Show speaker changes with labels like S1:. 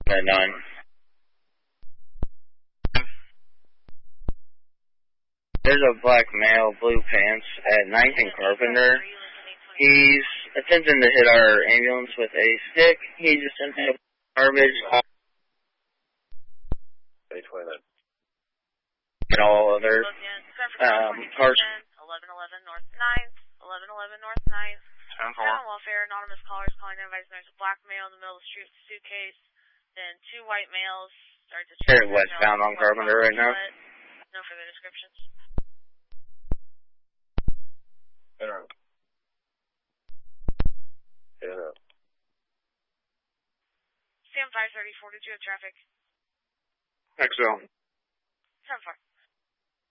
S1: at 9. There's a black male, blue pants, at 9th and Carpenter. He's attempting to hit our ambulance with a stick. He's attempting to garbage. And all other cars.
S2: 1111 North 9th, 1111 North 9th. Town welfare, anonymous callers calling in, advising there's a black male in the middle of the street with a suitcase. Then 2 white males start to
S1: They're westbound on Carpenter right now.
S2: No further descriptions. Sam 530, 42 of traffic.
S1: XL.
S2: 10-4.